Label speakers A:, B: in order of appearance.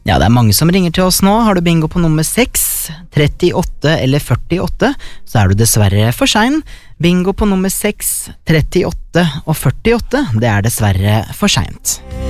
A: Ja, det mange som ringer til oss nå. Har du bingo på nummer 6, 38 eller 48, så du dessverre for sein. Bingo på nummer 6, 38 og 48, det dessverre for seint.